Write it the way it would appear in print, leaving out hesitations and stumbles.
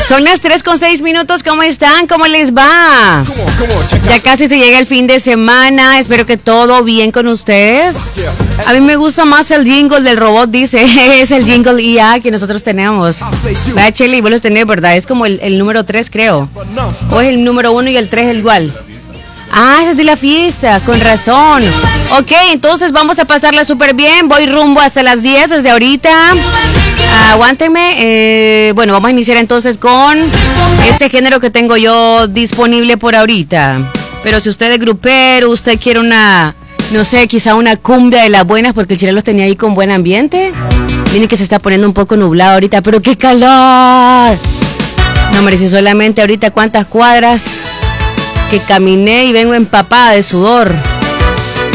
Son las 3:06. ¿Cómo están? ¿Cómo les va? Ya casi se llega el fin de semana. Espero que todo bien con ustedes. A mí me gusta más el jingle del robot, dice. Es el jingle IA que nosotros tenemos. ¿Verdad, Chely? Vos los tenés, ¿verdad? Es como el número 3, creo. O es el número 1 y el 3 es igual. Ah, ese es de la fiesta, con razón. Ok, entonces vamos a pasarla súper bien. Voy rumbo hasta las 10 desde ahorita. Aguántenme. Bueno, vamos a iniciar entonces con este género que tengo yo disponible por ahorita. Pero si usted es grupero, usted quiere una, no sé, quizá una cumbia de las buenas, porque el Chile los tenía ahí con buen ambiente. Miren que se está poniendo un poco nublado ahorita, pero ¡qué calor! No, hombre, si solamente ahorita cuántas cuadras que caminé y vengo empapada de sudor.